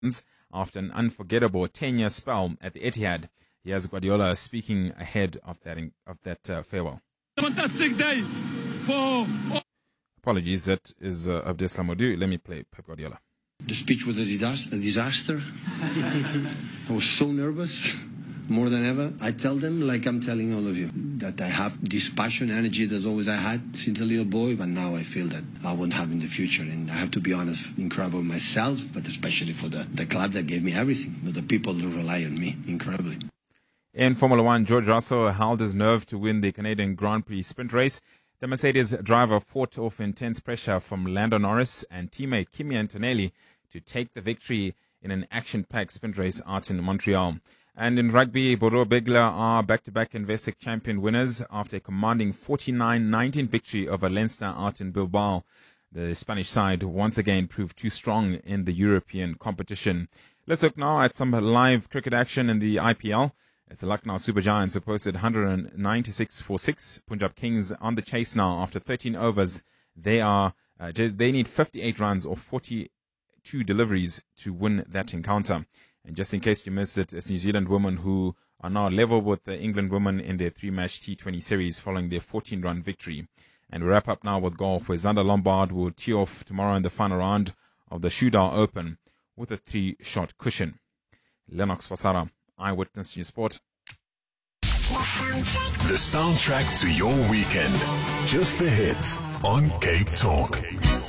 after an unforgettable 10-year spell at the Etihad. Here's Guardiola speaking ahead of that farewell. Fantastic day for... Apologies, that is Abdeslam Modu. Let me play Pep Guardiola. The speech was a disaster. I was so nervous, more than ever. I tell them, like I'm telling all of you, that I have this passion, energy that's always I had since a little boy, but now I feel that I won't have in the future. And I have to be honest, incredible myself, but especially for the club that gave me everything, the people that rely on me, incredibly. In Formula One, George Russell held his nerve to win the Canadian Grand Prix sprint race. The Mercedes driver fought off intense pressure from Lando Norris and teammate Kimi Antonelli to take the victory in an action-packed sprint race out in Montreal. And in rugby, Bordeaux Begla are back-to-back Investec champion winners after a commanding 49-19 victory over Leinster out in Bilbao. The Spanish side once again proved too strong in the European competition. Let's look now at some live cricket action in the IPL. It's the Lucknow Super Giants who posted 196 for 6. Punjab Kings on the chase now after 13 overs. They need 58 runs or 42 deliveries to win that encounter. And just in case you missed it, it's New Zealand women who are now level with the England women in their 3-match T20 series following their 14-run victory. And we wrap up now with golf, where Xander Lombard will tee off tomorrow in the final round of the Shoodown Open with a 3-shot cushion. Lennox Wasara, Eyewitness News Sport. The soundtrack to your weekend. Just the hits on Cape Talk.